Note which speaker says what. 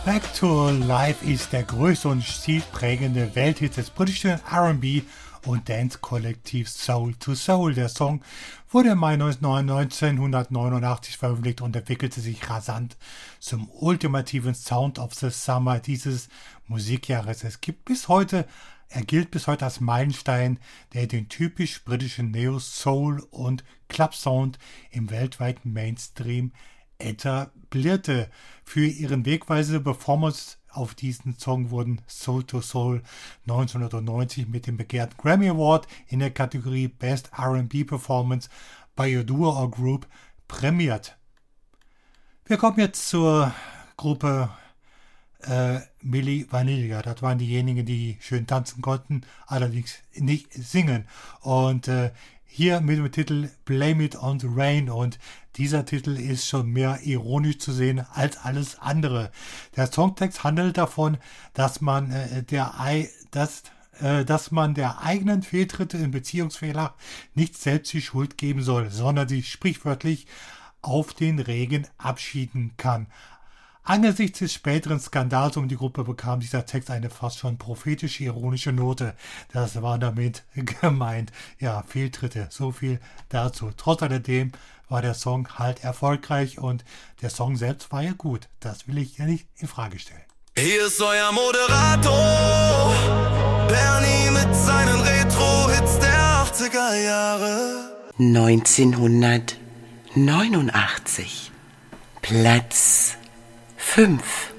Speaker 1: Back to Life ist der größte und stilprägende Welthit des britischen R&B und Dance-Kollektivs Soul to Soul. Der Song wurde im Mai 1989 veröffentlicht und entwickelte sich rasant zum ultimativen Sound of the Summer dieses Musikjahres. Er gilt bis heute als Meilenstein, der den typisch britischen Neo-Soul und Club-Sound im weltweiten Mainstream etablierte. Für ihren wegweisende Performance auf diesen Song wurden Soul to Soul 1990 mit dem begehrten Grammy Award in der Kategorie Best R&B Performance by a Duo or Group prämiert. Wir kommen jetzt zur Gruppe Milli Vanilli. Das waren diejenigen, die schön tanzen konnten, allerdings nicht singen. Und hier mit dem Titel Blame It on the Rain, und dieser Titel ist schon mehr ironisch zu sehen als alles andere. Der Songtext handelt davon, dass man der eigenen Fehltritte in Beziehungsfehler nicht selbst die Schuld geben soll, sondern sich sprichwörtlich auf den Regen abschieden kann. Angesichts des späteren Skandals um die Gruppe bekam dieser Text eine fast schon prophetische, ironische Note. Das war damit gemeint. Ja, Fehltritte, so viel dazu. Trotz alledem war der Song halt erfolgreich und der Song selbst war ja gut. Das will ich ja nicht in Frage stellen.
Speaker 2: Hier ist euer Moderator, Bernie mit seinen Retro-Hits der 80er Jahre.
Speaker 3: 1989, Platz 5.